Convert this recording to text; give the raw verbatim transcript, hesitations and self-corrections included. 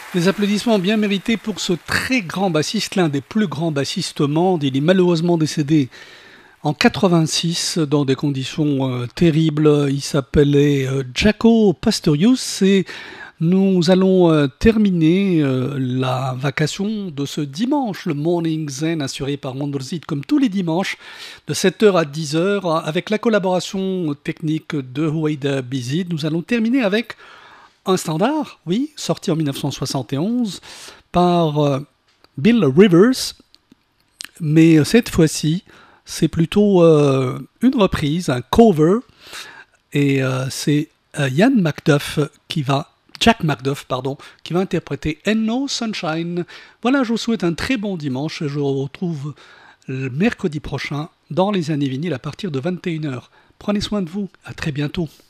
Des applaudissements bien mérités pour ce très grand bassiste, l'un des plus grands bassistes au monde. Il est malheureusement décédé en quatre-vingt-six dans des conditions euh, terribles. Il s'appelait euh, Jaco Pastorius et nous allons euh, terminer euh, la vacation de ce dimanche, le Morning Zen assuré par Wonderzit comme tous les dimanches de sept heures à dix heures avec la collaboration technique de Huwaida Bizid. Nous allons terminer avec un standard, oui, sorti en dix-neuf cent soixante et onze par euh, Bill Rivers, mais cette fois-ci, c'est plutôt euh, une reprise, un cover, et euh, c'est euh, Ian MacDuff qui va, Jack MacDuff, pardon, qui va interpréter Ain't No Sunshine. Voilà, je vous souhaite un très bon dimanche, je vous retrouve le mercredi prochain dans les années vinyles à partir de vingt et une heures. Prenez soin de vous, à très bientôt.